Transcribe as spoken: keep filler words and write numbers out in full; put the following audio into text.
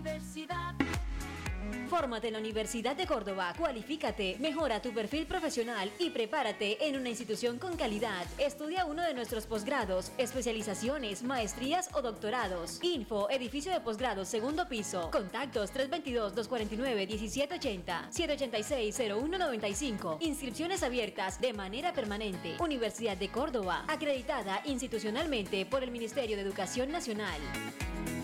Universidad. Fórmate en la Universidad de Córdoba, cualifícate, mejora tu perfil profesional y prepárate en una institución con calidad. Estudia uno de nuestros posgrados, especializaciones, maestrías o doctorados. Info, edificio de posgrados, segundo piso. Contactos tres dos dos, dos cuatro nueve, uno siete ocho cero, siete ocho seis, cero uno nueve cinco. Inscripciones abiertas de manera permanente. Universidad de Córdoba, acreditada institucionalmente por el Ministerio de Educación Nacional.